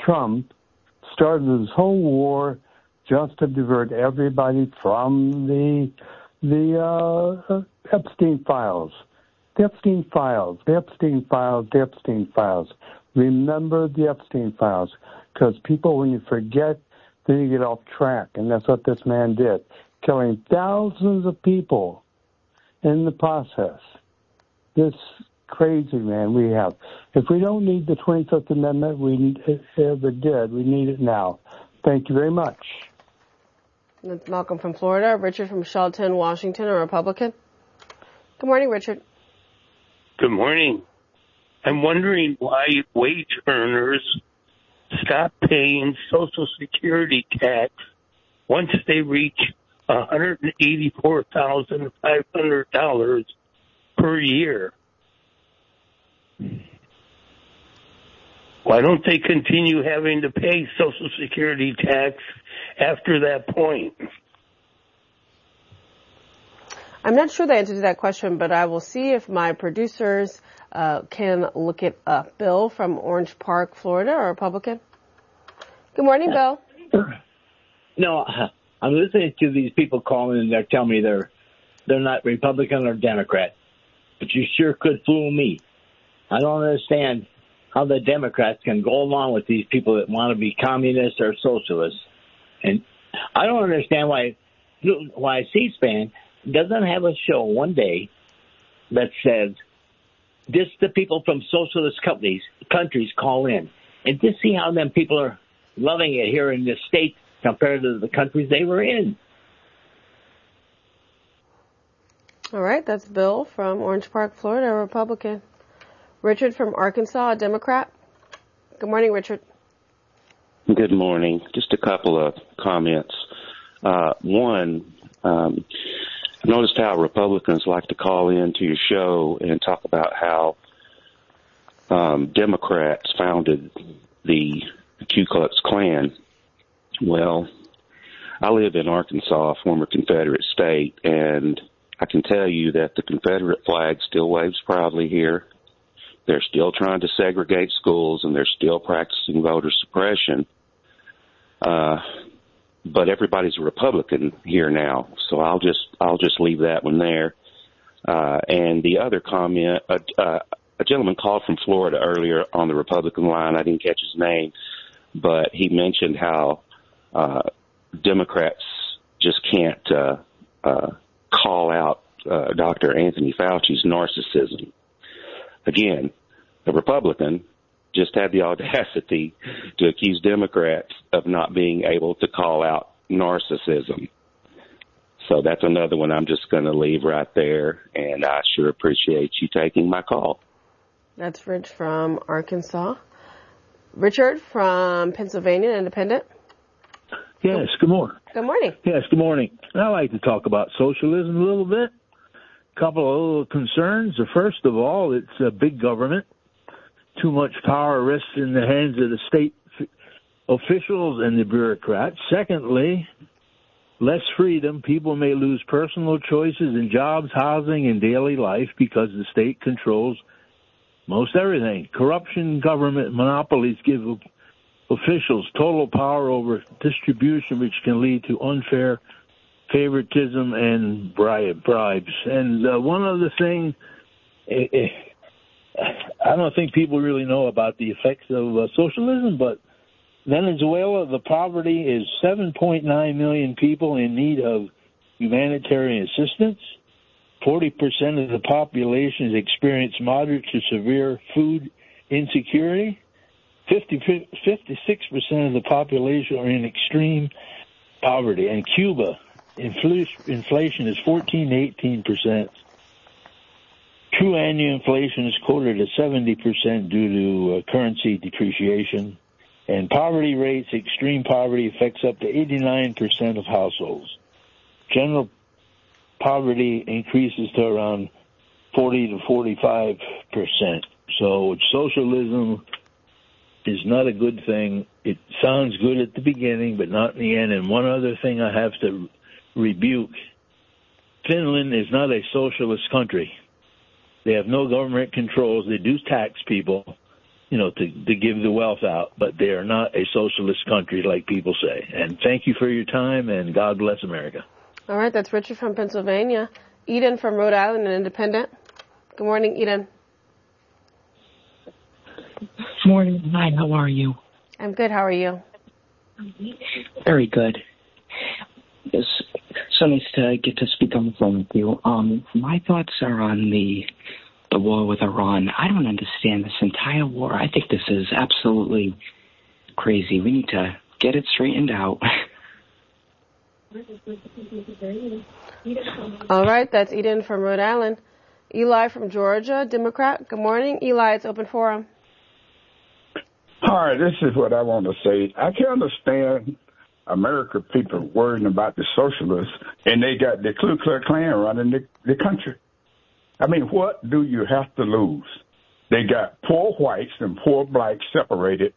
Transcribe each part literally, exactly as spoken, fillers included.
Trump started this whole war just to divert everybody from the the uh, Epstein files. The Epstein files, the Epstein files, the Epstein files. Remember the Epstein files, because people, when you forget, then you get off track, and that's what this man did, killing thousands of people in the process. This crazy man we have. If we don't need the twenty-fifth Amendment, we ever did. We need it now. Thank you very much. That's Malcolm from Florida. Richard from Shelton, Washington, a Republican. Good morning, Richard. Good morning. I'm wondering why wage earners stop paying Social Security tax once they reach one hundred eighty-four thousand five hundred dollars per year. Why don't they continue having to pay Social Security tax after that point? I'm not sure the answer to that question, but I will see if my producers uh, can look it up. Bill from Orange Park, Florida, a Republican. Good morning, Bill. No, I'm listening to these people calling, and they're telling me they're they're not Republican or Democrat, but you sure could fool me. I don't understand how the Democrats can go along with these people that want to be communists or socialists, and I don't understand why why C-SPAN doesn't have a show one day that says this the people from socialist companies countries call in, and just see how them people are loving it here in this state compared to the countries they were in. All right, that's Bill from Orange Park, Florida, a Republican. Richard from Arkansas, a Democrat. Good morning, Richard. Good morning. Just a couple of comments. Uh, one, um, I noticed how Republicans like to call into your show and talk about how um, Democrats founded the Ku Klux Klan. Well, I live in Arkansas, a former Confederate state, and I can tell you that the Confederate flag still waves proudly here. They're still trying to segregate schools, and they're still practicing voter suppression. Uh, but everybody's a Republican here now, so I'll just I'll just leave that one there. Uh, and the other comment, uh, uh, a gentleman called from Florida earlier on the Republican line. I didn't catch his name, but he mentioned how uh, Democrats just can't uh, uh, call out uh, Doctor Anthony Fauci's narcissism. Again, the Republican just had the audacity to accuse Democrats of not being able to call out narcissism. So that's another one I'm just going to leave right there, and I sure appreciate you taking my call. That's Rich from Arkansas. Richard from Pennsylvania, Independent. Yes, good morning. Good morning. Yes, good morning. I like to talk about socialism a little bit. A couple of little concerns. First of all, it's a big government. Too much power rests in the hands of the state officials and the bureaucrats. Secondly, less freedom. People may lose personal choices in jobs, housing, and daily life because the state controls most everything. Corruption, government monopolies give officials total power over distribution, which can lead to unfair favoritism and bribe, bribes. And uh, one other thing, eh, eh, I don't think people really know about the effects of uh, socialism, but Venezuela, the poverty is seven point nine million people in need of humanitarian assistance. forty percent of the population has experienced moderate to severe food insecurity. fifty, fifty-six percent of the population are in extreme poverty. And Cuba, inflation is fourteen to eighteen percent. True annual inflation is quoted at seventy percent due to uh, currency depreciation. And poverty rates, extreme poverty affects up to eighty-nine percent of households. General poverty increases to around forty to forty-five percent. So socialism is not a good thing. It sounds good at the beginning, but not in the end. And one other thing I have to rebuke, Finland is not a socialist country. They have no government controls. They do tax people. you know, to, to give the wealth out, but they are not a socialist country like people say. And thank you for your time, and God bless America. All right, that's Richard from Pennsylvania. Eden from Rhode Island, an independent. Good morning, Eden. Morning. Hi, how are you? I'm good. How are you? Very good. It's so nice to get to speak on the phone with you. Um, my thoughts are on the the war with Iran. I don't understand this entire war. I think this is absolutely crazy. We need to get it straightened out. All right, that's Eden from Rhode Island. Eli from Georgia, Democrat. Good morning. Eli, it's open forum. Hi, this is what I want to say. I can understand America people worrying about the socialists, and they got the Ku Klux Klan running the, the country. I mean, what do you have to lose? They got poor whites and poor blacks separated.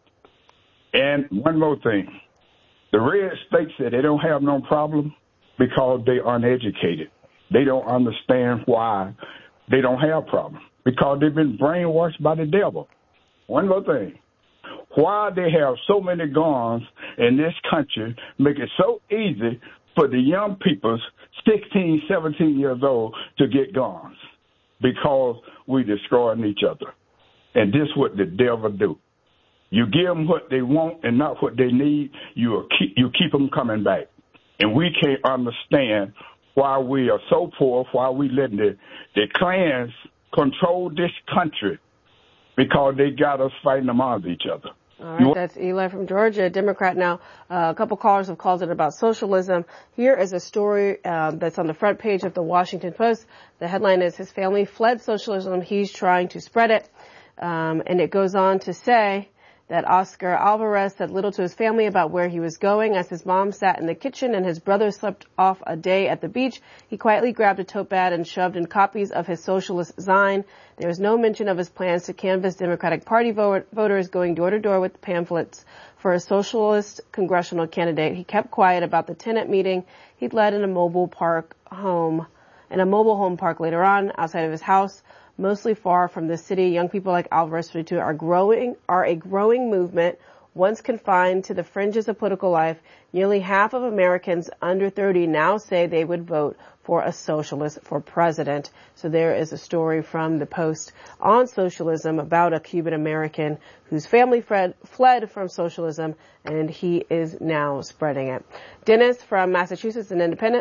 And one more thing. The red states that they don't have no problem because they're uneducated. They don't understand why they don't have problem, because they've been brainwashed by the devil. One more thing. Why they have so many guns in this country, make it so easy for the young people, sixteen, seventeen years old, to get guns, because we destroying each other. And this is what the devil do. You give them what they want and not what they need, you keep, you keep them coming back. And we can't understand why we are so poor, why we letting the, the clans control this country, because they got us fighting among each other. All right, that's Eli from Georgia, Democrat now. Uh, a couple callers have called it about socialism. Here is a story uh, that's on the front page of the Washington Post. The headline is, his family fled socialism, he's trying to spread it. Um, and it goes on to say that Oscar Alvarez said little to his family about where he was going. As his mom sat in the kitchen and his brother slept off a day at the beach, he quietly grabbed a tote bag and shoved in copies of his socialist Zine. There was no mention of his plans to canvass Democratic Party vote, voters going door to door with pamphlets for a socialist congressional candidate. He kept quiet about the tenant meeting he'd led in a mobile park home, in a mobile home park later on outside of his house. Mostly far from the city, young people like Alvarez fifty-two are growing, are a growing movement. Once confined to the fringes of political life, nearly half of Americans under thirty now say they would vote for a socialist for president. So there is a story from the Post on socialism about a Cuban American whose family fled, fled from socialism, and he is now spreading it. Dennis from Massachusetts, an independent.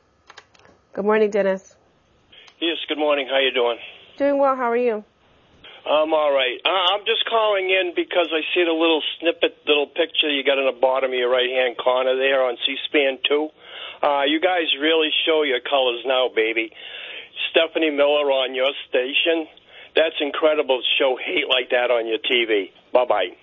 Good morning, Dennis. Yes, good morning. How you doing? Doing well. How are you? I'm all right. Uh, I'm just calling in because I see the little snippet, little picture you got in the bottom of your right-hand corner there on C-SPAN two. Uh, you guys really show your colors now, baby. Stephanie Miller on your station. That's incredible to show hate like that on your T V. Bye-bye.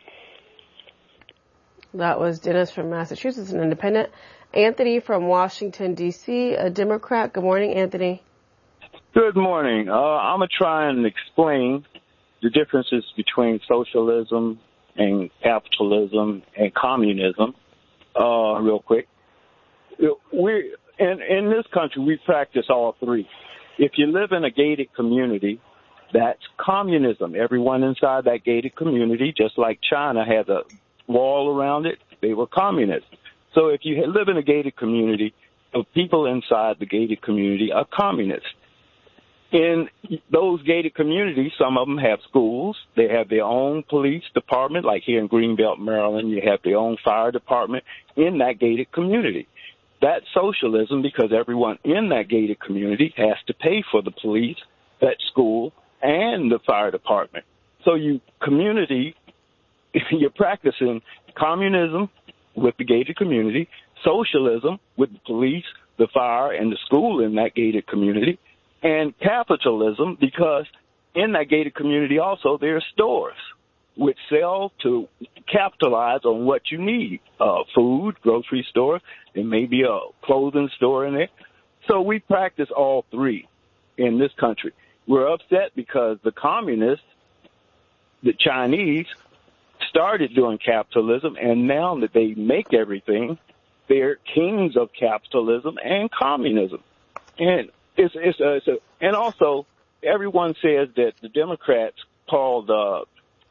That was Dennis from Massachusetts, an independent. Anthony from Washington, D C, a Democrat. Good morning, Anthony. Good morning. Uh, I'm going to try and explain the differences between socialism and capitalism and communism uh, real quick. We in, in this country, we practice all three. If you live in a gated community, that's communism. Everyone inside that gated community, just like China had a wall around it, they were communists. So if you live in a gated community, the people inside the gated community are communists. In those gated communities, some of them have schools. They have their own police department, like here in Greenbelt, Maryland, you have their own fire department in that gated community. That's socialism because everyone in that gated community has to pay for the police, that school, and the fire department. So you community, you're practicing communism with the gated community, socialism with the police, the fire, and the school in that gated community, and capitalism because in that gated community also there are stores which sell to capitalize on what you need, uh, food, grocery store, there may be a clothing store in there. So we practice all three in this country. We're upset because the communists, the Chinese, started doing capitalism, and now that they make everything, they're kings of capitalism and communism. And It's, it's, a, it's a, and also, everyone says that the Democrats called uh,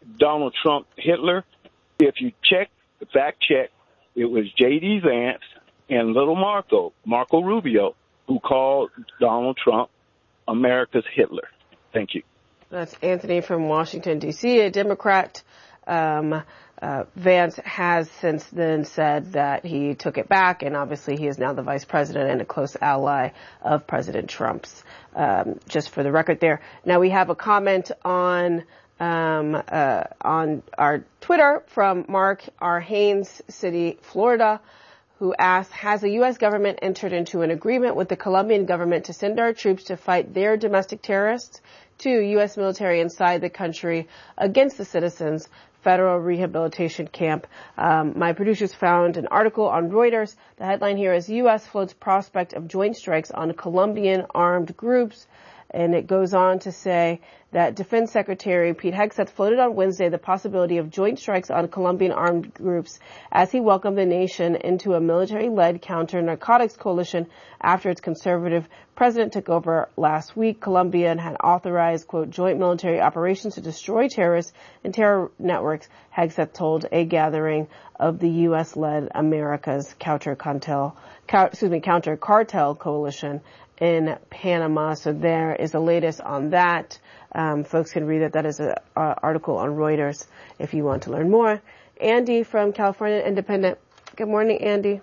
Donald Trump Hitler. If you check, the fact check, it was J D Vance and little Marco, Marco Rubio, who called Donald Trump America's Hitler. Thank you. That's Anthony from Washington, D C, a Democrat. Um, uh, Vance has since then said that he took it back, and obviously he is now the vice president and a close ally of President Trump's. Um, just for the record there. Now we have a comment on um, uh, on our Twitter from Mark R. Haynes, City, Florida, who asked, has the U S government entered into an agreement with the Colombian government to send our troops to fight their domestic terrorists to U S military inside the country against the citizens? Federal Rehabilitation Camp. Um, my producers found an article on Reuters. The headline here is U S floats prospect of joint strikes on Colombian armed groups. And it goes on to say that Defense Secretary Pete Hegseth floated on Wednesday the possibility of joint strikes on Colombian armed groups as he welcomed the nation into a military-led counter-narcotics coalition after its conservative president took over last week. Colombia had authorized, quote, joint military operations to destroy terrorists and terror networks, Hegseth told a gathering of the U S-led America's counter-cartel, excuse me, counter-cartel coalition in Panama. So there is the latest on that. Um, folks can read it. That is an article on Reuters if you want to learn more. Andy from California Independent. Good morning, Andy.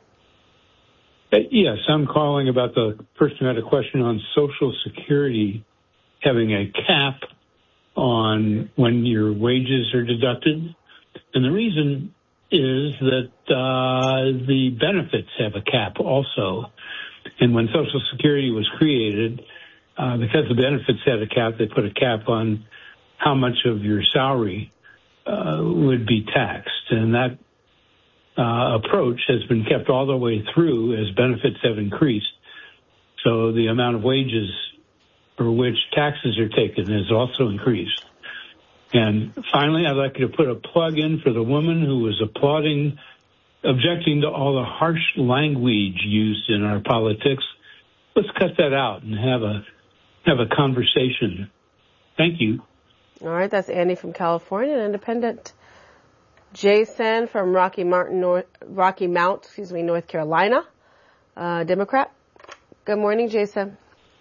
Uh, yes, I'm calling about the person who had a question on Social Security having a cap on when your wages are deducted. And the reason is that uh, the benefits have a cap also. And when Social Security was created, uh, because the benefits had a cap, they put a cap on how much of your salary uh, would be taxed. And that uh, approach has been kept all the way through as benefits have increased. So the amount of wages for which taxes are taken has also increased. And finally, I'd like you to put a plug in for the woman who was applauding objecting to all the harsh language used in our politics. Let's cut that out and have a have a conversation. Thank you. All right, that's Andy from California, Independent. Jason from Rocky Mountain, North, Rocky Mount, excuse me, North Carolina, uh, Democrat. Good morning, Jason.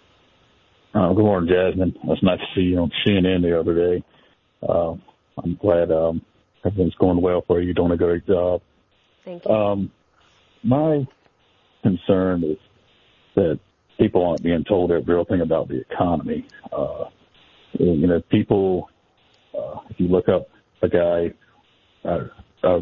Uh, good morning, Jasmine. It's nice to see you on C N N the other day. Uh, I'm glad um, everything's going well for you. You're doing a great job. Thank you. Um, my concern is that people aren't being told the real thing about the economy. Uh, you know, people, uh, if you look up a guy, uh, uh,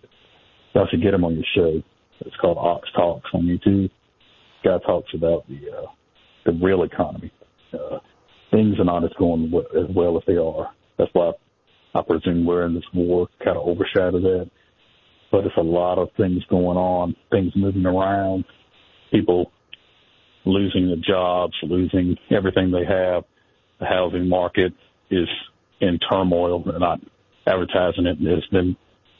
I should get him on your show. It's called Ox Talks on YouTube. The guy talks about the, uh, the real economy. Uh, things are not as going as well as they are. That's why I presume we're in this war, kind of overshadow that. But it's a lot of things going on, things moving around, people losing their jobs, losing everything they have. The housing market is in turmoil. They're not advertising it. There's been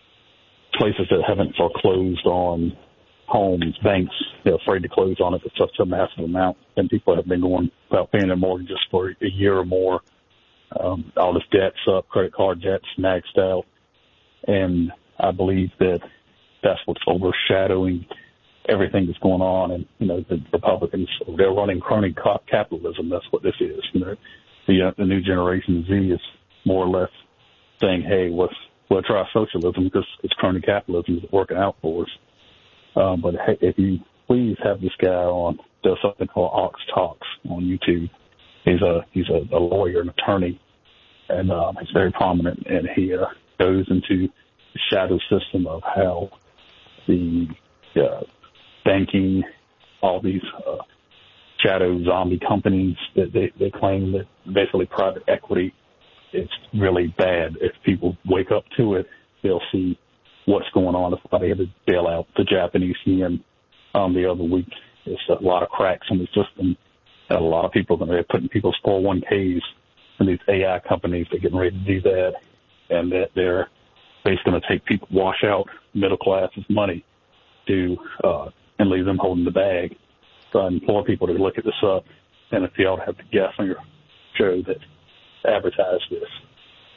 places that haven't foreclosed on homes, banks, they're afraid to close on it for such a massive amount. And people have been going without paying their mortgages for a year or more. Um, all this debt's up, credit card debt's maxed out. And I believe that that's what's overshadowing everything that's going on. And, you know, the Republicans, they're running crony capitalism. That's what this is. You know, the, uh, the new generation Z is more or less saying, hey, let's, we'll try socialism because it's crony capitalism is working out for us. Um, but hey, if you please have this guy on, does something called Ox Talks on YouTube. He's a, he's a, a lawyer, an attorney, and um, he's very prominent, and he uh, goes into the shadow system of how the uh, banking, all these uh, shadow zombie companies that they, they claim that basically private equity, it's really bad. If people wake up to it, they'll see what's going on. That's why they had to bail out the Japanese yen um, the other week. There's a lot of cracks in the system. And a lot of people are putting people's four oh one k's in these A I companies. They're getting ready to do that. And that they're basically going to take people, wash out middle class's money to, uh, and leave them holding the bag. So I implore people to look at this up. And if y'all have the guests on your show that advertise this.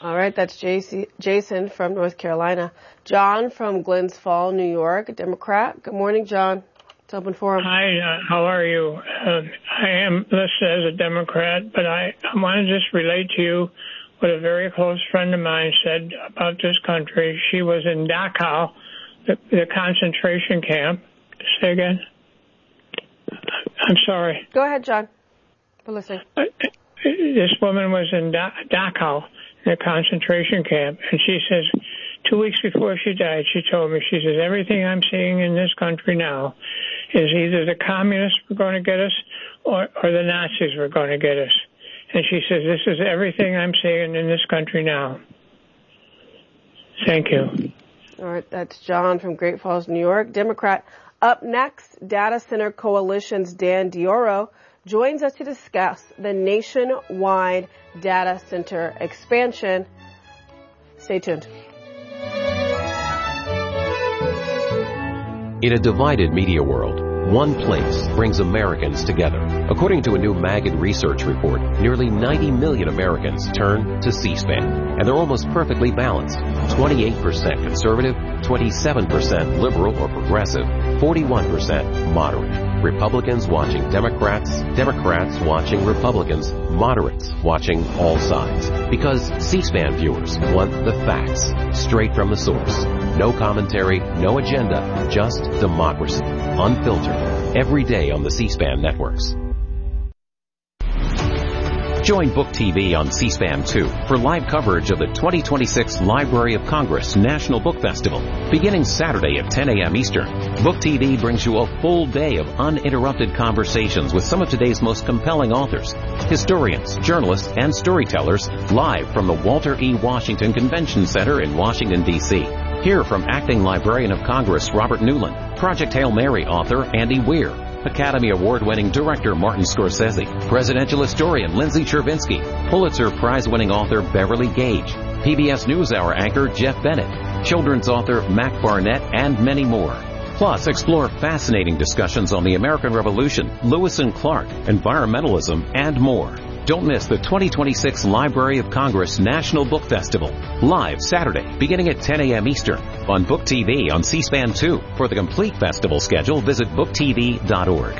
All right, that's Jason from North Carolina. John from Glens Falls, New York, a Democrat. Good morning, John. It's open forum. Hi, uh, how are you? Uh, I am listed as a Democrat, but I, I want to just relate to you what a very close friend of mine said about this country. She was in Dachau, the, the concentration camp. Say again? I'm sorry. Go ahead, John. We're listening. Uh, this woman was in da- Dachau, in a concentration camp, and she says, two weeks before she died, she told me, she says, everything I'm seeing in this country now is either the communists were going to get us or, or the Nazis were going to get us. And she says, this is everything I'm seeing in this country now. Thank you. All right, that's John from Great Falls, New York, Democrat. Up next, Data Center Coalition's Dan Dioro joins us to discuss the nationwide data center expansion. Stay tuned. In a divided media world, one place brings Americans together. According to a new Magid research report, nearly ninety million Americans turn to C-SPAN, and they're almost perfectly balanced. twenty-eight percent conservative, twenty-seven percent liberal or progressive, forty-one percent moderate. Republicans watching Democrats, Democrats watching Republicans, moderates watching all sides. Because C-SPAN viewers want the facts, straight from the source. No commentary, no agenda, just democracy. Unfiltered. Every day on the C-SPAN networks. Join Book T V on C SPAN two for live coverage of the twenty twenty-six Library of Congress National Book Festival. Beginning Saturday at ten a.m. Eastern, Book T V brings you a full day of uninterrupted conversations with some of today's most compelling authors, historians, journalists, and storytellers live from the Walter E. Washington Convention Center in Washington, D C Hear from Acting Librarian of Congress Robert Newland, Project Hail Mary author Andy Weir, Academy Award-winning director Martin Scorsese, presidential historian Lindsay Chervinsky, Pulitzer Prize-winning author Beverly Gage, P B S NewsHour anchor Jeff Bennett, children's author Mac Barnett, and many more. Plus, explore fascinating discussions on the American Revolution, Lewis and Clark, environmentalism, and more. Don't miss the twenty twenty-six Library of Congress National Book Festival, live Saturday, beginning at ten a.m. Eastern, on Book T V on C SPAN two. For the complete festival schedule, visit book t v dot org.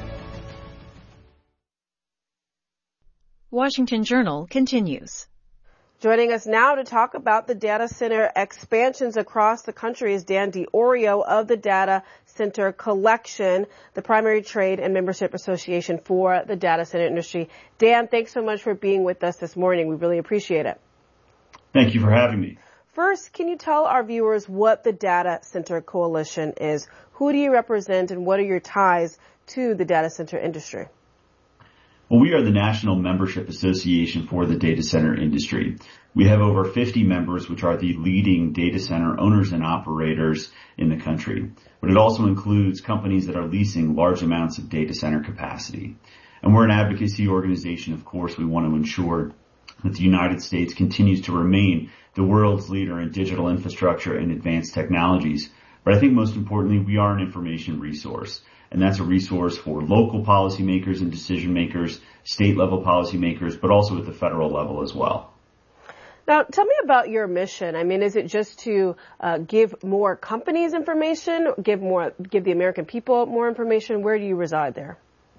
Washington Journal continues. Joining us now to talk about the data center expansions across the country is Dan Dioro of the Data Center Collection, the primary trade and membership association for the data center industry. Dan, thanks so much for being with us this morning. We really appreciate it. Thank you for having me. First, can you tell our viewers what the Data Center Coalition is? Who do you represent, and what are your ties to the data center industry? Well, we are the National Membership Association for the data center industry. We have over fifty members, which are the leading data center owners and operators in the country. But it also includes companies that are leasing large amounts of data center capacity. And we're an advocacy organization. Of course, we want to ensure that the United States continues to remain the world's leader in digital infrastructure and advanced technologies. But I think most importantly, we are an information resource. And that's a resource for local policymakers and decision makers, state level policymakers, but also at the federal level as well. Now, tell me about your mission. I mean, is it just to uh, give more companies information, give more, give the American people more information? Where do you reside there?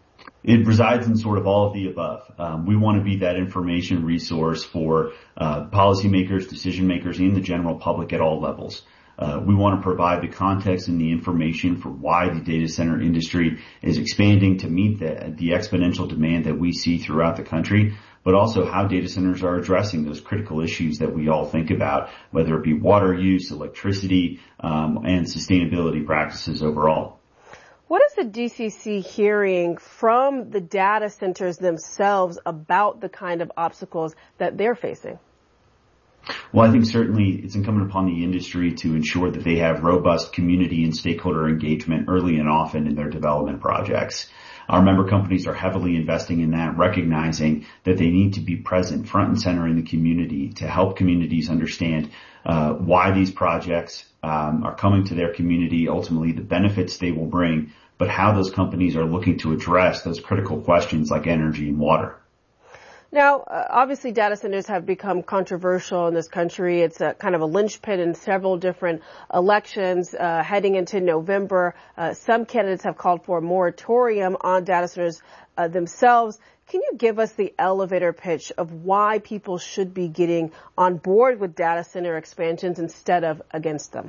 It resides in sort of all of the above. Um, we want to be that information resource for uh, policymakers, decision makers, and the general public at all levels. Uh, we want to provide the context and the information for why the data center industry is expanding to meet the, the exponential demand that we see throughout the country, but also how data centers are addressing those critical issues that we all think about, whether it be water use, electricity, um, and sustainability practices overall. What is the D C C hearing from the data centers themselves about the kind of obstacles that they're facing? Well, I think certainly it's incumbent upon the industry to ensure that they have robust community and stakeholder engagement early and often in their development projects. Our member companies are heavily investing in that, recognizing that they need to be present front and center in the community to help communities understand uh, why these projects um, are coming to their community, ultimately the benefits they will bring, but how those companies are looking to address those critical questions like energy and water. Now, uh, obviously, data centers have become controversial in this country. It's a kind of a linchpin in several different elections uh, heading into November. Uh, some candidates have called for a moratorium on data centers uh, themselves. Can you give us the elevator pitch of why people should be getting on board with data center expansions instead of against them?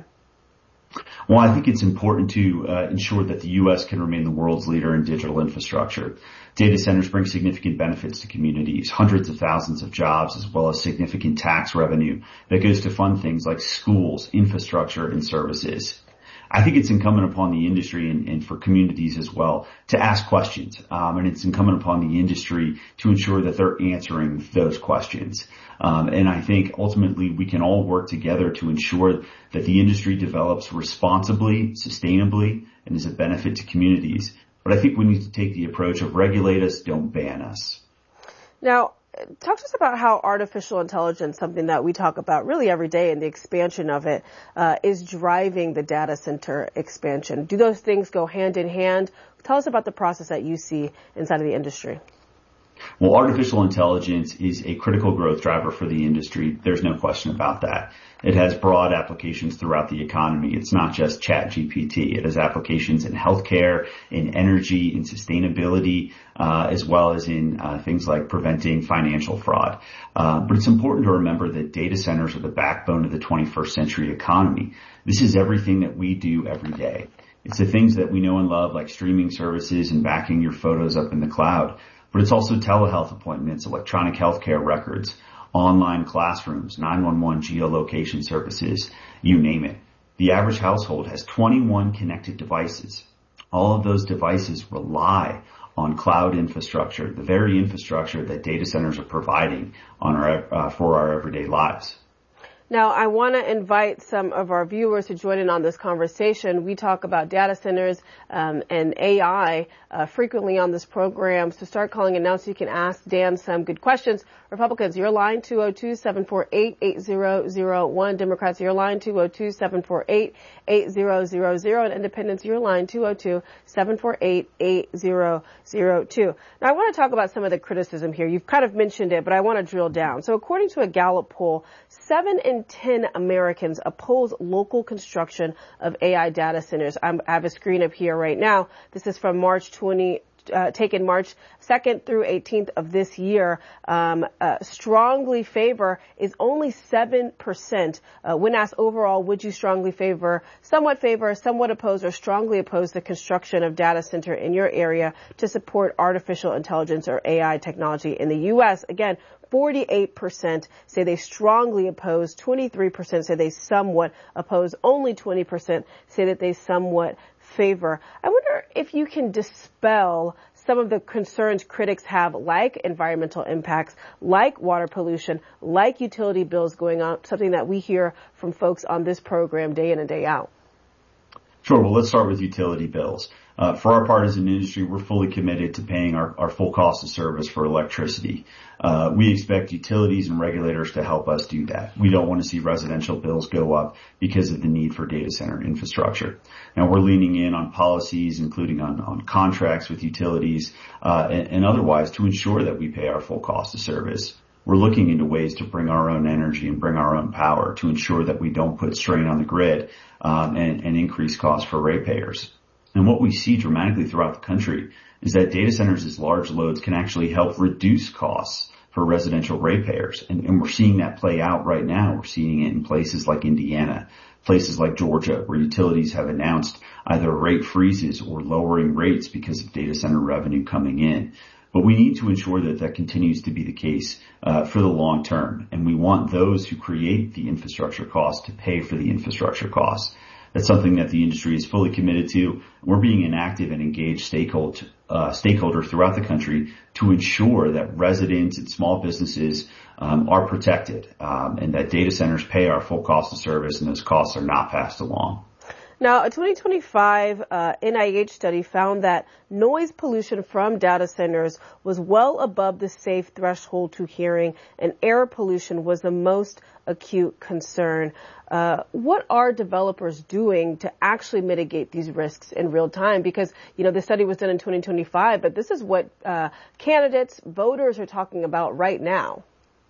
Well, I think it's important to uh, ensure that the U S can remain the world's leader in digital infrastructure. Data centers bring significant benefits to communities, hundreds of thousands of jobs, as well as significant tax revenue that goes to fund things like schools, infrastructure, and services. I think it's incumbent upon the industry and, and for communities as well to ask questions. Um, and it's incumbent upon the industry to ensure that they're answering those questions. Um, and I think ultimately we can all work together to ensure that the industry develops responsibly, sustainably, and is a benefit to communities. But I think we need to take the approach of regulate us, don't ban us. Now, talk to us about how artificial intelligence, something that we talk about really every day, and the expansion of it, uh, is driving the data center expansion. Do those things go hand in hand? Tell us about the process that you see inside of the industry. Well, artificial intelligence is a critical growth driver for the industry. There's no question about that. It has broad applications throughout the economy. It's not just Chat G P T. It has applications in healthcare, in energy, in sustainability, uh, as well as in uh, things like preventing financial fraud. Uh, but it's important to remember that data centers are the backbone of the twenty-first century economy. This is everything that we do every day. It's the things that we know and love, like streaming services and backing your photos up in the cloud. But it's also telehealth appointments, electronic healthcare records, online classrooms, nine one one geolocation services, you name it. The average household has twenty-one connected devices. All of those devices rely on cloud infrastructure, the very infrastructure that data centers are providing on our, uh, for our everyday lives. Now, I want to invite some of our viewers to join in on this conversation. We talk about data centers um, and A I uh, frequently on this program. So start calling in now so you can ask Dan some good questions. Republicans, your line, two oh two, seven four eight, eight zero zero one. Democrats, your line, two oh two, seven four eight, eight zero zero zero. And Independents, your line, two oh two, seven four eight, eight zero zero two. Now, I want to talk about some of the criticism here. You've kind of mentioned it, but I want to drill down. So according to a Gallup poll, seven in ten Americans oppose local construction of A I data centers. I'm, I have a screen up here right now. This is from March twentieth. Uh, taken March second through eighteenth of this year. Um, uh, strongly favor is only seven percent. Uh, when asked overall, would you strongly favor, somewhat favor, somewhat oppose, or strongly oppose the construction of data center in your area to support artificial intelligence or A I technology in the U S? Again, forty-eight percent say they strongly oppose, twenty-three percent say they somewhat oppose, only twenty percent say that they somewhat favor. I wonder if you can dispel some of the concerns critics have, like environmental impacts, like water pollution, like utility bills going on, something that we hear from folks on this program day in and day out. Sure. Well, let's start with utility bills. Uh, for our part as an industry, we're fully committed to paying our, our full cost of service for electricity. Uh, we expect utilities and regulators to help us do that. We don't want to see residential bills go up because of the need for data center infrastructure. Now, we're leaning in on policies, including on, on contracts with utilities, uh, and, and otherwise to ensure that we pay our full cost of service. We're looking into ways to bring our own energy and bring our own power to ensure that we don't put strain on the grid, um, and, and increase costs for ratepayers. And what we see dramatically throughout the country is that data centers as large loads can actually help reduce costs for residential ratepayers. And, and we're seeing that play out right now. We're seeing it in places like Indiana, places like Georgia, where utilities have announced either rate freezes or lowering rates because of data center revenue coming in. But we need to ensure that that continues to be the case uh, for the long term. And we want those who create the infrastructure costs to pay for the infrastructure costs. That's something that the industry is fully committed to. We're being an active and engaged stakeholder, uh, stakeholder throughout the country to ensure that residents and small businesses um, are protected, um, and that data centers pay our full cost of service and those costs are not passed along. Now, a twenty twenty-five uh, N I H study found that noise pollution from data centers was well above the safe threshold to hearing, and air pollution was the most acute concern. Uh, what are developers doing to actually mitigate these risks in real time? Because, you know, the study was done in twenty twenty-five, but this is what uh, candidates, voters are talking about right now.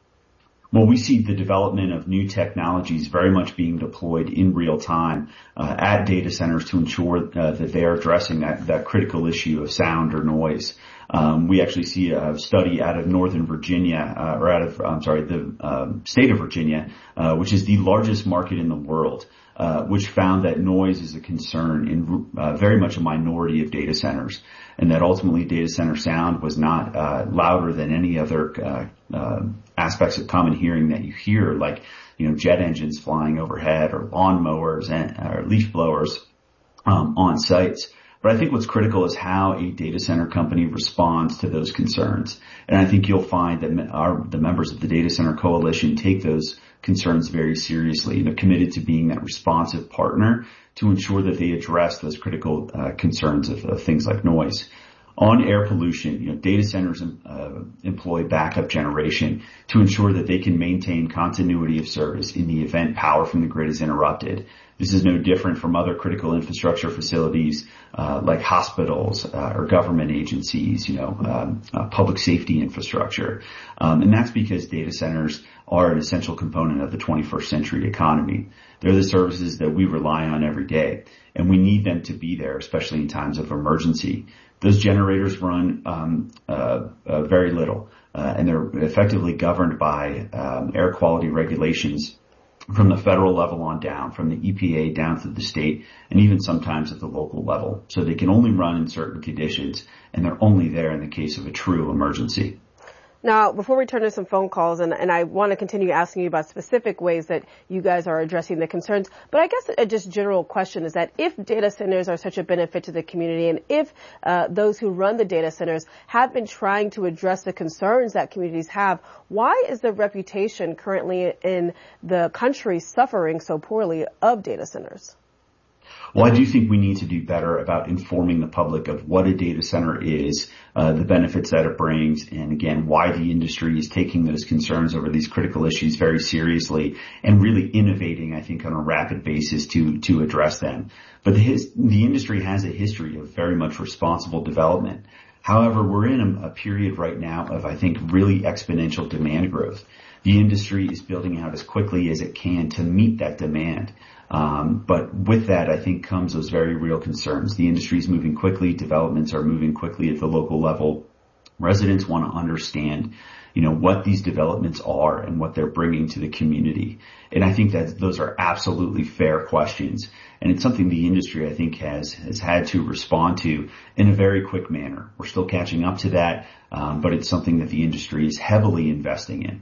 Well, we see the development of new technologies very much being deployed in real time uh, at data centers to ensure uh, that they are addressing that, that critical issue of sound or noise. Um, we actually see a study out of Northern Virginia, uh, or out of, I'm sorry, the uh, state of Virginia, uh, which is the largest market in the world, uh, which found that noise is a concern in uh, very much a minority of data centers, and that ultimately data center sound was not uh, louder than any other uh, uh, aspects of common hearing that you hear, like, you know, jet engines flying overhead or lawnmowers and or leaf blowers um, on sites. But I think what's critical is how a data center company responds to those concerns. And I think you'll find that our, the members of the Data Center Coalition take those concerns very seriously and are committed to being that responsive partner to ensure that they address those critical uh, concerns of, of things like noise. On air pollution, you know, data centers uh, employ backup generation to ensure that they can maintain continuity of service in the event power from the grid is interrupted. This is no different from other critical infrastructure facilities uh, like hospitals uh, or government agencies, you know, um, uh, public safety infrastructure. Um, and that's because data centers are an essential component of the twenty-first century economy. They're the services that we rely on every day, and we need them to be there, especially in times of emergency. Those generators run um, uh, uh, very little, uh, and they're effectively governed by um, air quality regulations from the federal level on down, from the E P A down to the state, and even sometimes at the local level. So they can only run in certain conditions, and they're only there in the case of a true emergency. Now, before we turn to some phone calls, and, and I want to continue asking you about specific ways that you guys are addressing the concerns, but I guess a just general question is that if data centers are such a benefit to the community, and if uh, those who run the data centers have been trying to address the concerns that communities have, why is the reputation currently in the country suffering so poorly of data centers? Well, I do think we need to do better about informing the public of what a data center is, uh, the benefits that it brings, and again, why the industry is taking those concerns over these critical issues very seriously and really innovating, I think, on a rapid basis to, to address them. But the, his, the industry has a history of very much responsible development. However, we're in a, a period right now of, I think, really exponential demand growth. The industry is building out as quickly as it can to meet that demand. Um, but with that, I think, comes those very real concerns. The industry is moving quickly. Developments are moving quickly at the local level. Residents want to understand, you know, what these developments are and what they're bringing to the community. And I think that those are absolutely fair questions. And it's something the industry, I think, has, has had to respond to in a very quick manner. We're still catching up to that, um, but it's something that the industry is heavily investing in.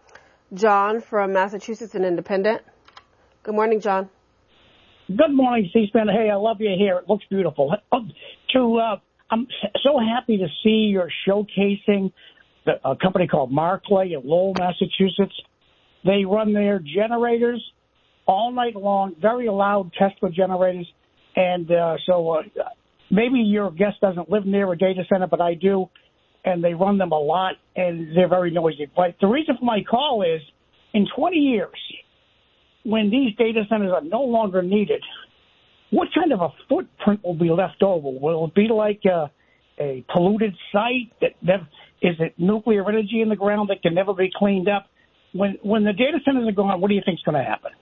John from Massachusetts, an independent. Good morning, John. Good morning, C-SPAN. Hey, I love your hair. It looks beautiful. To, uh, I'm so happy to see you're showcasing the, a company called Markley in Lowell, Massachusetts. They run their generators all night long, very loud Tesla generators. And uh, so uh, maybe your guest doesn't live near a data center, but I do. And they run them a lot, and they're very noisy. But the reason for my call is, in twenty years, when these data centers are no longer needed, what kind of a footprint will be left over? Will it be like a, a polluted site? That, that is it nuclear energy in the ground that can never be cleaned up? When when the data centers are gone, what do you think is going to happen?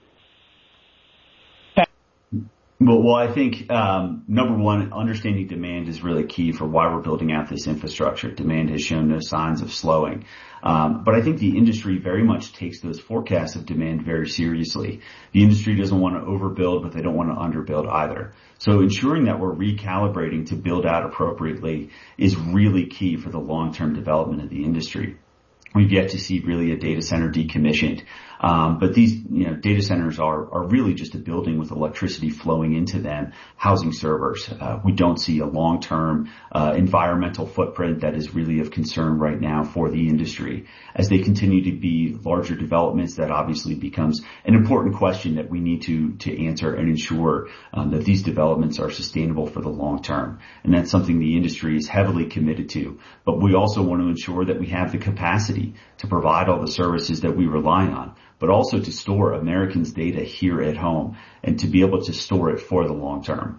Well, well, I think, um, number one, understanding demand is really key for why we're building out this infrastructure. Demand has shown no signs of slowing. Um, but I think the industry very much takes those forecasts of demand very seriously. The industry doesn't want to overbuild, but they don't want to underbuild either. So ensuring that we're recalibrating to build out appropriately is really key for the long-term development of the industry. We've yet to see really a data center decommissioned. Um, but these, you know, data centers are, are really just a building with electricity flowing into them, housing servers. Uh, we don't see a long-term, uh, environmental footprint that is really of concern right now for the industry. As they continue to be larger developments, that obviously becomes an important question that we need to, to answer and ensure, um, that these developments are sustainable for the long term. And that's something the industry is heavily committed to. But we also want to ensure that we have the capacity to provide all the services that we rely on, but also to store Americans' data here at home and to be able to store it for the long term.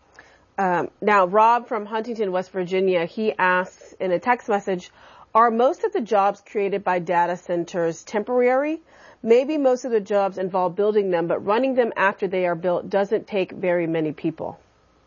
Um, now, Rob from Huntington, West Virginia, he asks in a text message, are most of the jobs created by data centers temporary? Maybe most of the jobs involve building them, but running them after they are built doesn't take very many people.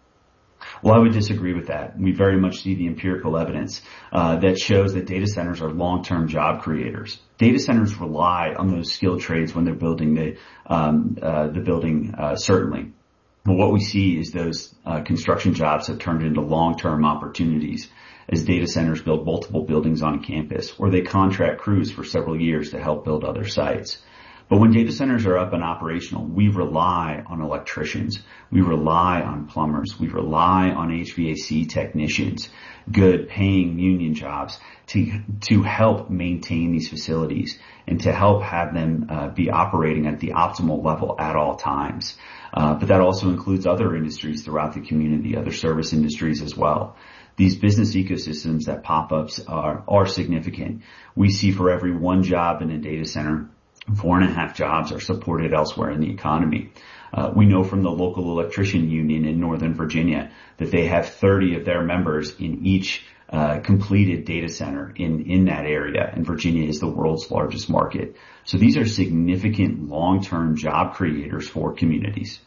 Well, I would disagree with that. We very much see the empirical evidence uh, that shows that data centers are long-term job creators. Data centers rely on those skilled trades when they're building the um, uh, the building, uh, certainly. But what we see is those uh, construction jobs have turned into long-term opportunities as data centers build multiple buildings on campus, or they contract crews for several years to help build other sites. But when data centers are up and operational, we rely on electricians, we rely on plumbers, we rely on H V A C technicians, good paying union jobs to to help maintain these facilities and to help have them uh, be operating at the optimal level at all times. Uh, but that also includes other industries throughout the community, other service industries as well. These business ecosystems that pop-ups are, are significant. We see for every one job in a data center, four and a half jobs are supported elsewhere in the economy. Uh, we know from the local electrician union in Northern Virginia that they have thirty of their members in each uh, completed data center in, in that area, and Virginia is the world's largest market. So these are significant long-term job creators for communities.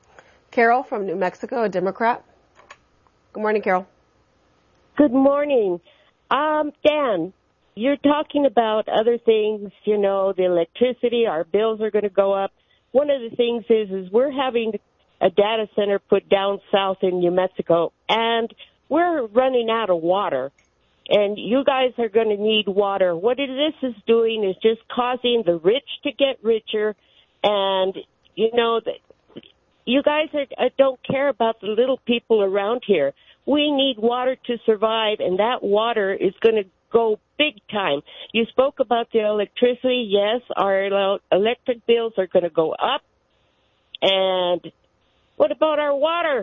Carol from New Mexico, a Democrat. Good morning, Carol. Good morning. Um, Dan, you're talking about other things, you know, the electricity, our bills are going to go up. One of the things is, is we're having a data center put down south in New Mexico, and we're running out of water. And you guys are going to need water. What this is doing is just causing the rich to get richer, and, you know, the, you guys are, don't care about the little people around here. We need water to survive, and that water is going to go big time. You spoke about the electricity. Yes, our electric bills are going to go up. And what about our water?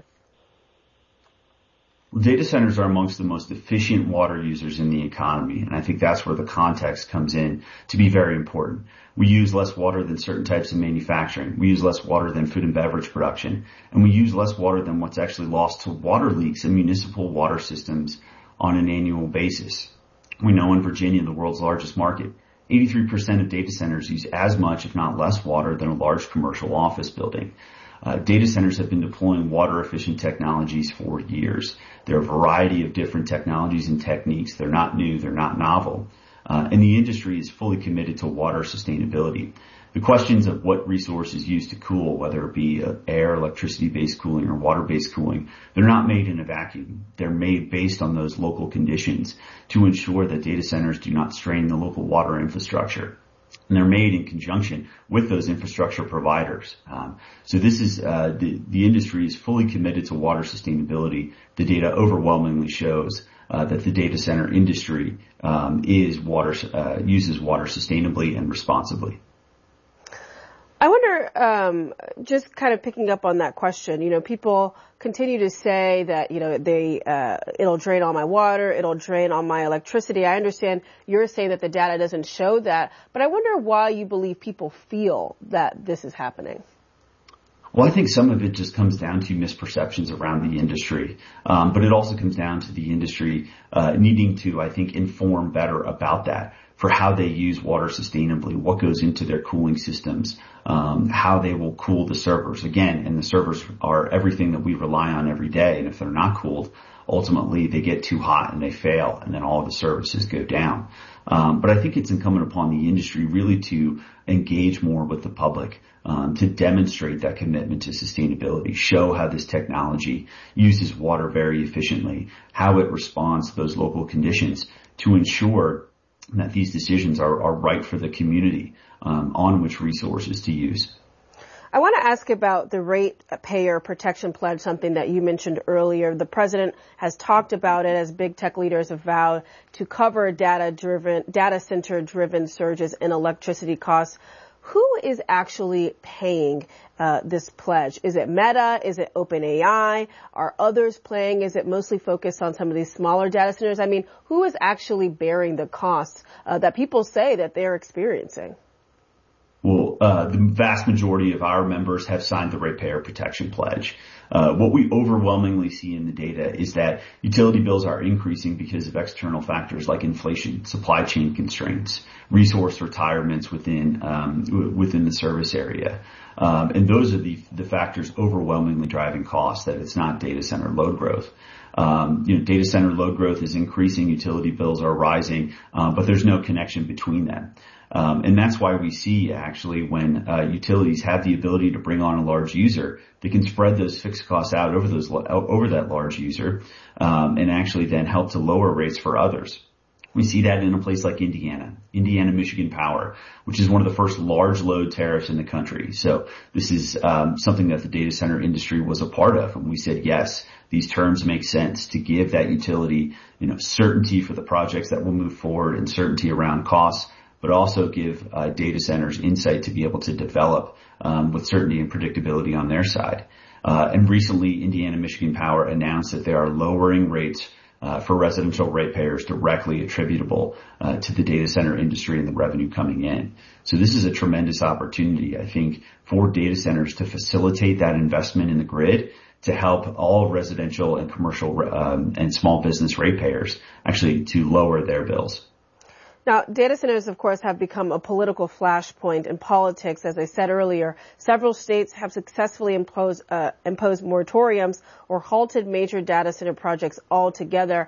Data centers are amongst the most efficient water users in the economy, and I think that's where the context comes in to be very important. We use less water than certain types of manufacturing. We use less water than food and beverage production, and we use less water than what's actually lost to water leaks in municipal water systems on an annual basis. We know in Virginia, the world's largest market, eighty-three percent of data centers use as much, if not less, water than a large commercial office building. Uh, data centers have been deploying water-efficient technologies for years. There are a variety of different technologies and techniques. They're not new. They're not novel. Uh, and the industry is fully committed to water sustainability. The questions of what resources used to cool, whether it be uh, air, electricity-based cooling, or water-based cooling, they're not made in a vacuum. They're made based on those local conditions to ensure that data centers do not strain the local water infrastructure. And they're made in conjunction with those infrastructure providers. Um, so this is uh, the, the industry is fully committed to water sustainability. The data overwhelmingly shows uh, that the data center industry um, is water uh, uses water sustainably and responsibly. I wonder, um, just kind of picking up on that question, you know, people continue to say that, you know, they, uh, it'll drain all my water, it'll drain all my electricity. I understand you're saying that the data doesn't show that, but I wonder why you believe people feel that this is happening. Well, I think some of it just comes down to misperceptions around the industry, um, but it also comes down to the industry uh, needing to, I think, inform better about that for how they use water sustainably, what goes into their cooling systems, um, how they will cool the servers. Again, and the servers are everything that we rely on every day, and if they're not cooled, ultimately they get too hot and they fail, and then all of the services go down. Um, but I think it's incumbent upon the industry really to engage more with the public, um, to demonstrate that commitment to sustainability, show how this technology uses water very efficiently, how it responds to those local conditions to ensure that these decisions are, are right for the community. um, on which resources to use. I want to ask about the ratepayer protection pledge, something that you mentioned earlier. The president has talked about it as big tech leaders have vowed to cover data-driven, data center-driven surges in electricity costs. Who is actually paying uh, this pledge? Is it Meta? Is it OpenAI? Are others playing? Is it mostly focused on some of these smaller data centers? I mean, who is actually bearing the costs uh, that people say that they're experiencing? Well, uh, the vast majority of our members have signed the Ratepayer Protection Pledge. Uh, what we overwhelmingly see in the data is that utility bills are increasing because of external factors like inflation, supply chain constraints, resource retirements within um, w- within the service area. Um, and those are the, the factors overwhelmingly driving costs, that it's not data center load growth. Um, you know, data center load growth is increasing, utility bills are rising, uh, but there's no connection between them. Um, and that's why we see actually when uh, utilities have the ability to bring on a large user, they can spread those fixed costs out over those over that large user, um, and actually then help to lower rates for others. We see that in a place like Indiana, Indiana Michigan Power, which is one of the first large load tariffs in the country. So this is um, something that the data center industry was a part of, and we said yes, these terms make sense to give that utility, you know, certainty for the projects that will move forward and certainty around costs, but also give uh, data centers insight to be able to develop um, with certainty and predictability on their side. Uh, and recently, Indiana Michigan Power announced that they are lowering rates uh, for residential ratepayers directly attributable uh, to the data center industry and the revenue coming in. So this is a tremendous opportunity, I think, for data centers to facilitate that investment in the grid to help all residential and commercial um, and small business ratepayers actually to lower their bills. Now, data centers, of course, have become a political flashpoint in politics. As I said earlier, several states have successfully imposed, uh, imposed moratoriums or halted major data center projects altogether.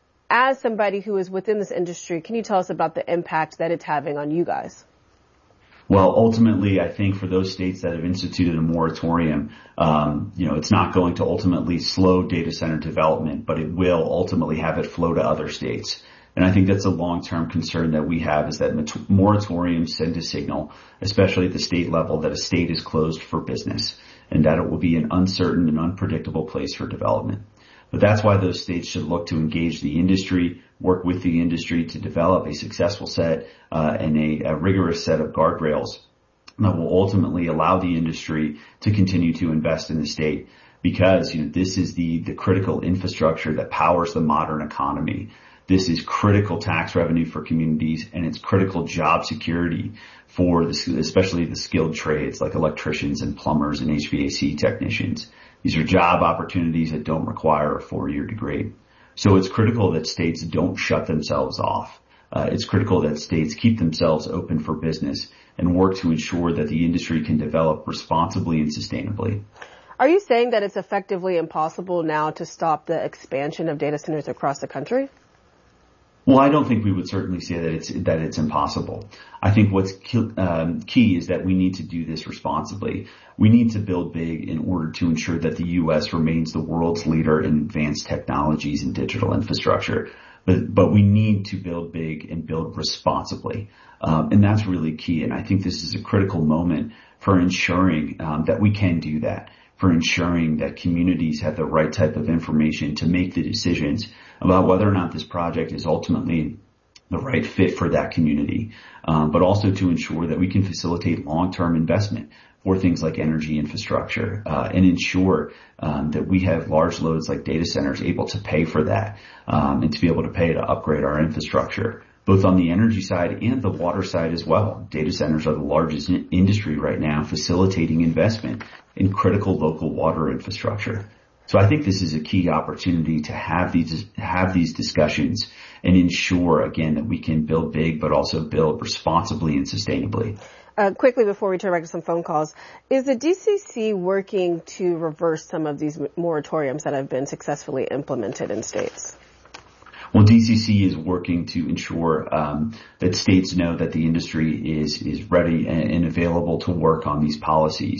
As somebody who is within this industry, can you tell us about the impact that it's having on you guys? Well, ultimately, I think for those states that have instituted a moratorium, um, you know, it's not going to ultimately slow data center development, but it will ultimately have it flow to other states. And I think that's a long-term concern that we have, is that moratoriums send a signal, especially at the state level, that a state is closed for business and that it will be an uncertain and unpredictable place for development. But that's why those states should look to engage the industry, work with the industry to develop a successful set uh, and a, a rigorous set of guardrails that will ultimately allow the industry to continue to invest in the state, because, you know, this is the, the critical infrastructure that powers the modern economy. This is critical tax revenue for communities, and it's critical job security for the, especially the skilled trades like electricians and plumbers and H V A C technicians. These are job opportunities that don't require a four-year degree. So it's critical that states don't shut themselves off. Uh, it's critical that states keep themselves open for business and work to ensure that the industry can develop responsibly and sustainably. Are you saying that it's effectively impossible now to stop the expansion of data centers across the country? Well, I don't think we would certainly say that it's that it's impossible. I think what's key, um, key is that we need to do this responsibly. We need to build big in order to ensure that the U S remains the world's leader in advanced technologies and digital infrastructure. But, but we need to build big and build responsibly. Um, and that's really key. And I think this is a critical moment for ensuring um, that we can do that, for ensuring that communities have the right type of information to make the decisions about whether or not this project is ultimately the right fit for that community, um, but also to ensure that we can facilitate long-term investment for things like energy infrastructure, uh, and ensure um, that we have large loads like data centers able to pay for that, um, and to be able to pay to upgrade our infrastructure, both on the energy side and the water side as well. Data centers are the largest in- industry right now facilitating investment in critical local water infrastructure. So I think this is a key opportunity to have these have these discussions and ensure, again, that we can build big but also build responsibly and sustainably. Uh, quickly before we turn back to some phone calls, is the D C C working to reverse some of these moratoriums that have been successfully implemented in states? Well, D C C is working to ensure um, that states know that the industry is is ready and, and available to work on these policies.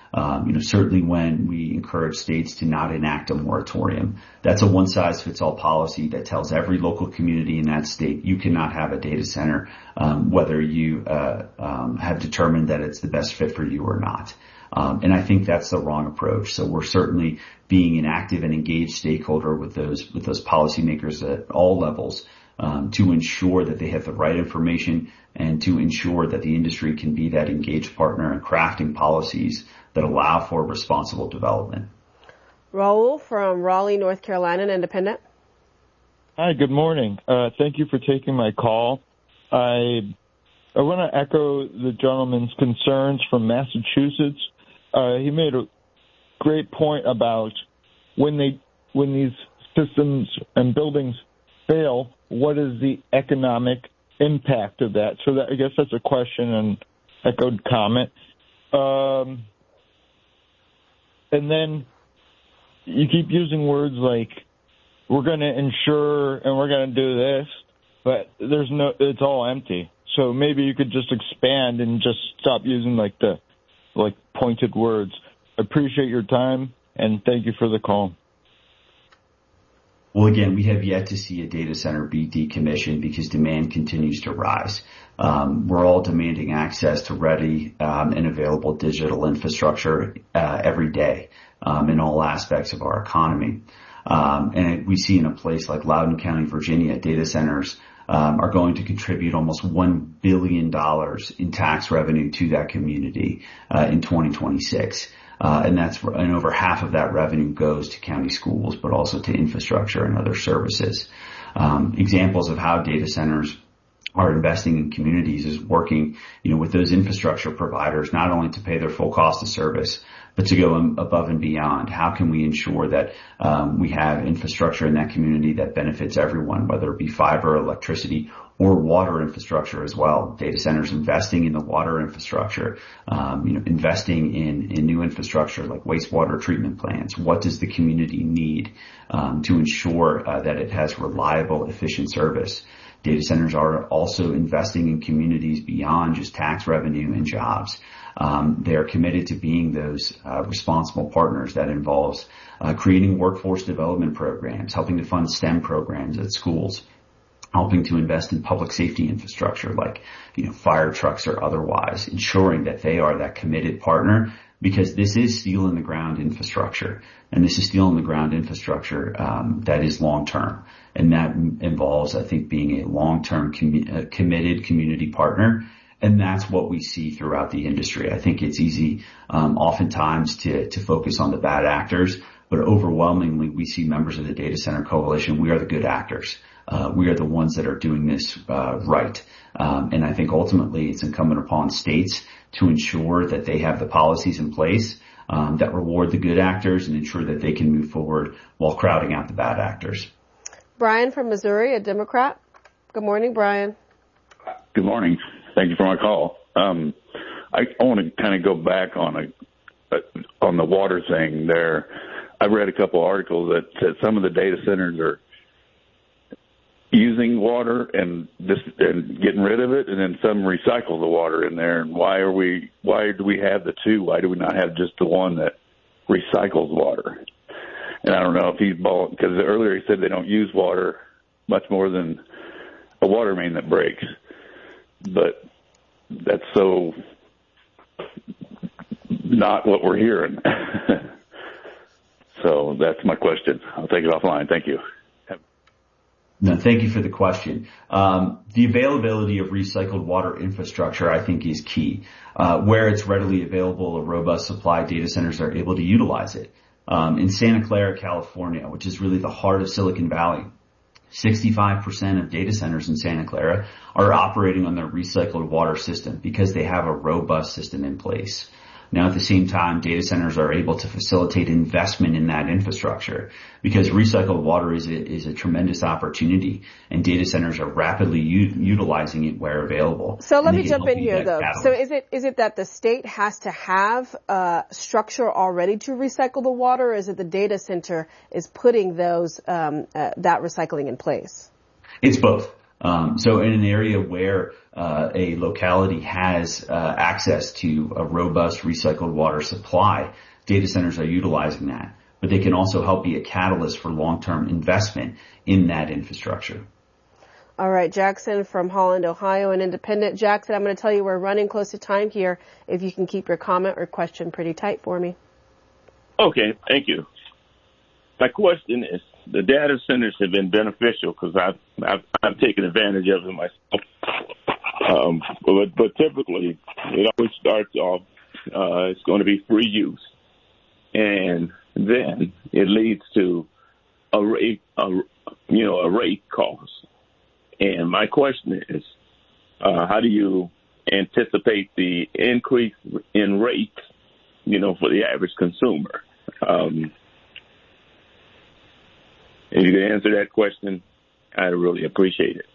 Um, you know, certainly when we encourage states to not enact a moratorium, that's a one-size-fits-all policy that tells every local community in that state you cannot have a data center, um, whether you uh, um, have determined that it's the best fit for you or not. Um, and I think that's the wrong approach. So we're certainly being an active and engaged stakeholder with those with those policymakers at all levels um, to ensure that they have the right information and to ensure that the industry can be that engaged partner in crafting policies that allow for responsible development. Raul from Raleigh, North Carolina, an independent. Hi, good morning. Uh, thank you for taking my call. I I want to echo the gentleman's concerns from Massachusetts. Uh, he made a great point about when they when these systems and buildings fail, what is the economic impact of that? So that, I guess that's a question and echoed comment. Um, and then you keep using words like we're going to insure and we're going to do this, but there's no, it's all empty. So maybe you could just expand and just stop using like the like pointed words. Appreciate your time and thank you for the call. Well, again, we have yet to see a data center be decommissioned because demand continues to rise. Um, we're all demanding access to ready um, and available digital infrastructure uh, every day um, in all aspects of our economy. Um, and we see in a place like Loudoun County, Virginia, data centers um, are going to contribute almost one billion dollars in tax revenue to that community uh, in twenty twenty-six. Uh, and that's, and over half of that revenue goes to county schools, but also to infrastructure and other services. Um, examples of how data centers are investing in communities is working, you know, with those infrastructure providers, not only to pay their full cost of service, but to go above and beyond. How can we ensure that um, we have infrastructure in that community that benefits everyone, whether it be fiber, electricity, or water infrastructure as well? Data centers investing in the water infrastructure, um, you know, investing in, in new infrastructure like wastewater treatment plants. What does the community need um, to ensure uh, that it has reliable, efficient service? Data centers are also investing in communities beyond just tax revenue and jobs. Um, they are committed to being those uh, responsible partners that involves uh, creating workforce development programs, helping to fund STEM programs at schools, helping to invest in public safety infrastructure like, you know, fire trucks or otherwise, ensuring that they are that committed partner, because this is steel in the ground infrastructure, and this is steel in the ground infrastructure um, that is long term, and that involves, I think, being a long term com- uh, committed community partner. And that's what we see throughout the industry. I think it's easy, um, oftentimes to, to focus on the bad actors, but overwhelmingly we see members of the Data Center Coalition. We are the good actors. Uh, we are the ones that are doing this, uh, right. Um, and I think ultimately it's incumbent upon states to ensure that they have the policies in place, um, that reward the good actors and ensure that they can move forward while crowding out the bad actors. Brian from Missouri, a Democrat. Good morning, Brian. Good morning. Thank you for my call. Um, I, I want to kind of go back on a, a on the water thing there. I read a couple articles that said some of the data centers are using water and just and getting rid of it, and then some recycle the water in there. And why are we? Why do we have the two? Why do we not have just the one that recycles water? And I don't know if he's ball because earlier he said they don't use water much more than a water main that breaks. But that's so not what we're hearing. So that's my question. I'll take it offline. Thank you. No, thank you for the question. Um, the availability of recycled water infrastructure, I think, is key. Uh, where it's readily available, a robust supply, data centers are able to utilize it. Um, in Santa Clara, California, which is really the heart of Silicon Valley, sixty-five percent of data centers in Santa Clara are operating on their recycled water system because they have a robust system in place. Now, at the same time, data centers are able to facilitate investment in that infrastructure because recycled water is a, is a tremendous opportunity, and data centers are rapidly u- utilizing it where available. So let me jump in here, though. Catalyst. So is it is it that the state has to have a structure already to recycle the water, or is it the data center is putting those um, uh, that recycling in place? It's both. Um, so in an area where uh, a locality has uh, access to a robust recycled water supply, data centers are utilizing that. But they can also help be a catalyst for long-term investment in that infrastructure. All right, Jackson from Holland, Ohio, an independent. Jackson, I'm going to tell you we're running close to time here. If you can keep your comment or question pretty tight for me. Okay, thank you. My question is, the data centers have been beneficial because I've, I've I've taken advantage of them myself. Um, but, but typically, it always starts off, uh, it's going to be free use. And then it leads to a rate, a, you know, a rate cost. And my question is, uh, how do you anticipate the increase in rates, you know, for the average consumer? Um, if you could answer that question, I'd really appreciate it.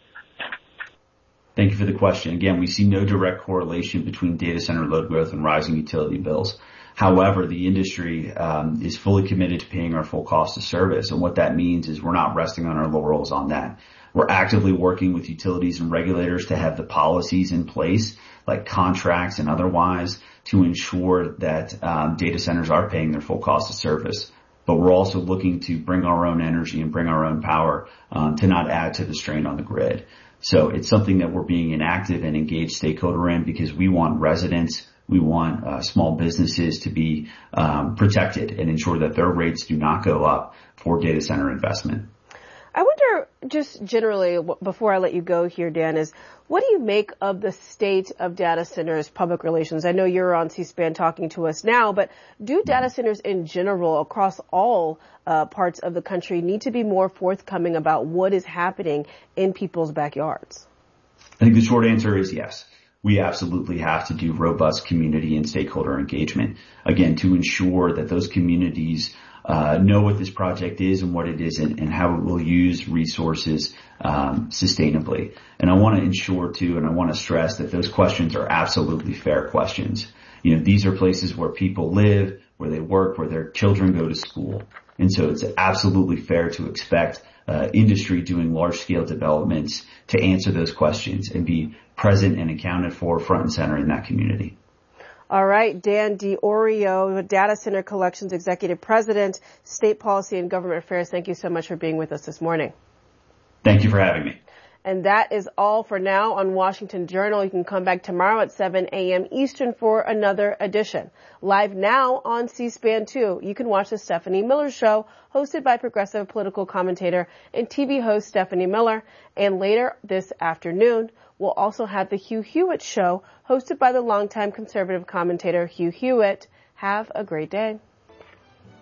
Thank you for the question. Again, we see no direct correlation between data center load growth and rising utility bills. However, the industry um, is fully committed to paying our full cost of service. And what that means is we're not resting on our laurels on that. We're actively working with utilities and regulators to have the policies in place, like contracts and otherwise, to ensure that um, data centers are paying their full cost of service. But we're also looking to bring our own energy and bring our own power um, to not add to the strain on the grid. So it's something that we're being an active and engaged stakeholder in because we want residents, we want uh, small businesses to be um, protected and ensure that their rates do not go up for data center investment. I wonder, just generally, before I let you go here, Dan, is what do you make of the state of data centers public relations? I know you're on C-SPAN talking to us now, but do data centers in general across all uh, parts of the country need to be more forthcoming about what is happening in people's backyards? I think the short answer is yes. We absolutely have to do robust community and stakeholder engagement, again, to ensure that those communities Uh, know what this project is and what it isn't and how it will use resources um, sustainably. And I want to ensure, too, and I want to stress that those questions are absolutely fair questions. You know, these are places where people live, where they work, where their children go to school. And so it's absolutely fair to expect uh, industry doing large-scale developments to answer those questions and be present and accounted for front and center in that community. All right, Dan DiOrio, Data Center Collections Executive President, State Policy and Government Affairs, thank you so much for being with us this morning. Thank you for having me. And that is all for now on Washington Journal. You can come back tomorrow at seven a.m. Eastern for another edition. Live now on C-SPAN two. You can watch the Stephanie Miller Show, hosted by progressive political commentator and T V host Stephanie Miller. And later this afternoon, we'll also have the Hugh Hewitt Show, hosted by the longtime conservative commentator Hugh Hewitt. Have a great day.